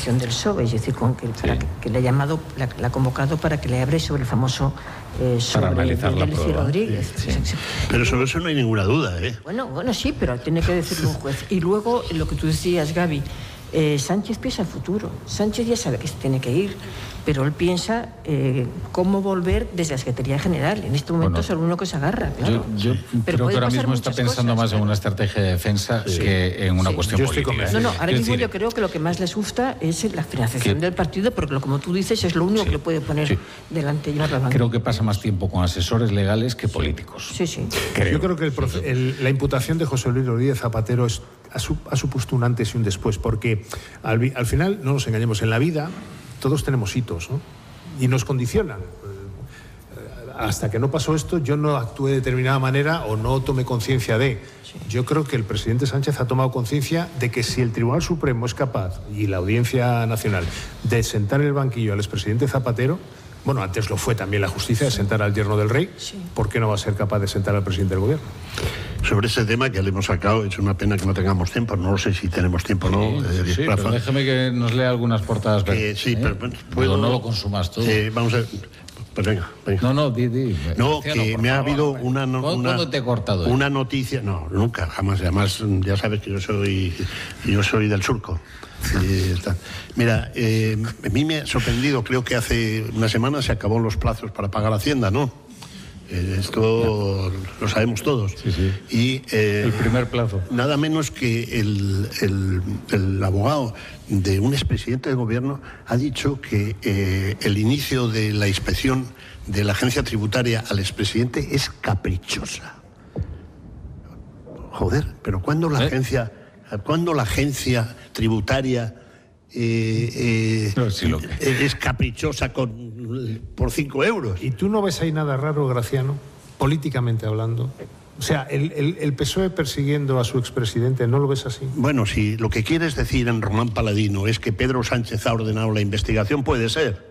financiación del PSOE, es decir, que le ha llamado, la ha convocado para que le hable sobre el famoso sobre Delcy Rodríguez. Sí. Pero sobre eso no hay ninguna duda, ¿eh? Bueno, sí, pero tiene que decirlo un juez. Y luego, lo que tú decías, Gaby, Sánchez piensa el futuro. Sánchez ya sabe que se tiene que ir, pero él piensa cómo volver desde la Secretaría General. En este momento es el uno que se agarra, claro. Yo creo que ahora mismo está pensando más en una estrategia de defensa que en una cuestión política. Ahora mismo yo creo que lo que más les gusta es la financiación del partido, porque como tú dices, es lo único que le puede poner delante y llevar la banda. Creo que pasa más tiempo con asesores legales que políticos. Sí. Yo creo que la imputación de José Luis Rodríguez Zapatero ha supuesto un antes y un después, porque al final, no nos engañemos, en la vida todos tenemos hitos, ¿no? Y nos condicionan. Hasta que no pasó esto, yo no actué de determinada manera o no tomé conciencia de. Yo creo que el presidente Sánchez ha tomado conciencia de que si el Tribunal Supremo es capaz, y la Audiencia Nacional, de sentar en el banquillo al expresidente Zapatero, bueno, antes lo fue también la justicia, de sentar al yerno del rey, ¿por qué no va a ser capaz de sentar al presidente del gobierno? Sobre ese tema que le hemos sacado, es una pena que no tengamos tiempo, no sé si tenemos tiempo o no. Pero déjeme que nos lea algunas portadas. Pero no lo consumas todo. Vamos a ver. Pues venga. No, di. No, que me ha habido una ¿Cuándo te he cortado? Una noticia, no, nunca, jamás. Además, ya sabes que yo soy del surco. Mira, a mí me ha sorprendido, creo que hace una semana se acabó los plazos para pagar Hacienda, ¿no? Esto lo sabemos todos. Y el primer plazo. Nada menos que el abogado de un expresidente del gobierno ha dicho que el inicio de la inspección de la agencia tributaria al expresidente es caprichosa. Joder, pero ¿cuándo la agencia tributaria es caprichosa por 5 euros? ¿Y tú no ves ahí nada raro, Graciano, políticamente hablando? O sea, el PSOE persiguiendo a su expresidente, ¿no lo ves así? Bueno, si lo que quieres decir en Román Paladino es que Pedro Sánchez ha ordenado la investigación, puede ser.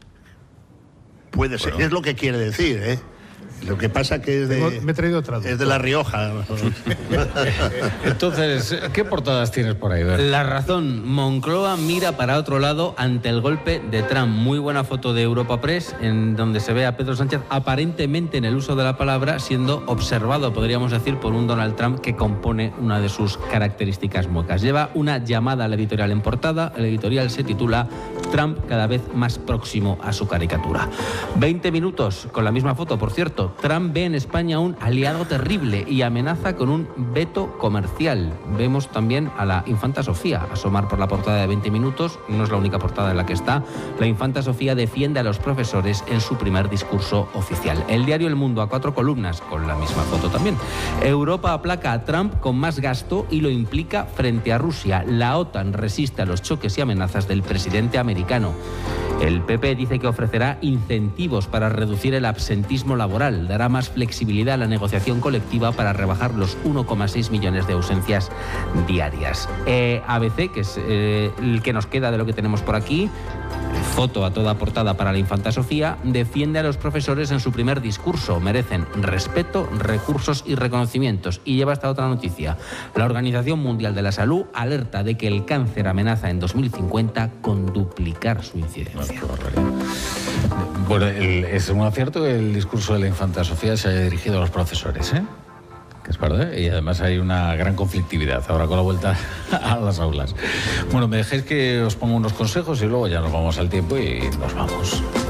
Es lo que quiere decir, ¿eh? Lo que pasa que me he traído otra. Es de La Rioja. Entonces, ¿qué portadas tienes por ahí? La Razón. Moncloa mira para otro lado ante el golpe de Trump. Muy buena foto de Europa Press, en donde se ve a Pedro Sánchez aparentemente, en el uso de la palabra, siendo observado, podríamos decir, por un Donald Trump que compone una de sus características muecas. Lleva una llamada al editorial en portada. El editorial se titula Trump cada vez más próximo a su caricatura. 20 minutos con la misma foto, por cierto. Trump ve en España un aliado terrible y amenaza con un veto comercial. Vemos también a la infanta Sofía asomar por la portada de 20 minutos. No es la única portada en la que está. La infanta Sofía defiende a los profesores en su primer discurso oficial. El diario El Mundo, a 4 columnas, con la misma foto también. Europa aplaca a Trump con más gasto y lo implica frente a Rusia. La OTAN resiste a los choques y amenazas del presidente americano. El PP dice que ofrecerá incentivos para reducir el absentismo laboral, dará más flexibilidad a la negociación colectiva para rebajar los 1,6 millones de ausencias diarias. ABC, que es el que nos queda de lo que tenemos por aquí, foto a toda portada para la infanta Sofía, defiende a los profesores en su primer discurso. Merecen respeto, recursos y reconocimientos. Y lleva esta otra noticia. La Organización Mundial de la Salud alerta de que el cáncer amenaza en 2050 con duplicar su incidencia. Bueno, es un acierto que el discurso de la infanta Sofía se haya dirigido a los profesores, ¿eh? Que es verdad, y además hay una gran conflictividad ahora con la vuelta a las aulas. Bueno, me dejéis que os ponga unos consejos y luego ya nos vamos al tiempo y nos vamos.